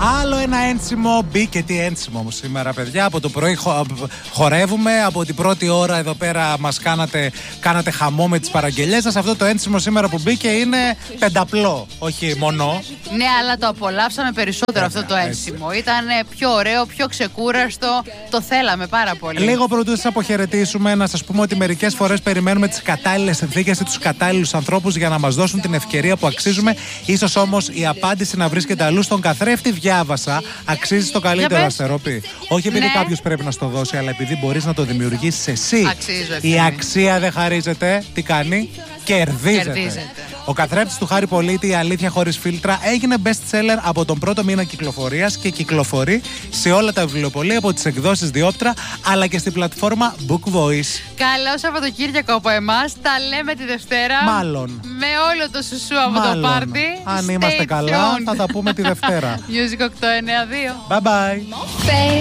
Άλλο ένα ένσημο. Μπήκε τι ένσημο όμως σήμερα, παιδιά. Από το πρωί χορεύουμε. Από την πρώτη ώρα εδώ πέρα μας κάνατε χαμό με τις παραγγελίες σας. Αυτό το ένσημο σήμερα που μπήκε είναι πενταπλό. Όχι μόνο. Ναι, αλλά το απολαύσαμε περισσότερο αυτό το ένσημο. Ήταν πιο ωραίο, πιο ξεκούραστο. Το θέλαμε πάρα πολύ. Λίγο πρωτού σας αποχαιρετήσουμε, να σας πούμε ότι μερικές φορές περιμένουμε τις κατάλληλες συνθήκες ή τους κατάλληλους ανθρώπους για να μας δώσουν την ευκαιρία που αξίζουμε. Ίσως όμως η απάντηση να βρίσκεται αλλού. Στον καθρέφτη διάβασα. Αξίζει το καλύτερο, Αστερόπη. Όχι επειδή κάποιος πρέπει να στο δώσει, αλλά επειδή μπορείς να το δημιουργήσεις εσύ. Η αξία δεν χαρίζεται. Τι κάνει? Κερδίζεται. Ο καθρέφτης του Χάρη Πολίτη, η αλήθεια χωρίς φίλτρα, έγινε best seller από τον πρώτο μήνα κυκλοφορίας και κυκλοφορεί σε όλα τα βιβλιοπωλεία από τις εκδόσεις Διόπτρα αλλά και στην πλατφόρμα Book Voice. Καλό Σαββατοκύριακο από εμάς. Τα λέμε τη Δευτέρα. Μάλλον. Με όλο το σουσού από το πάρτι. Αν είμαστε καλά, θα τα πούμε τη Δευτέρα. Music 892. Bye bye.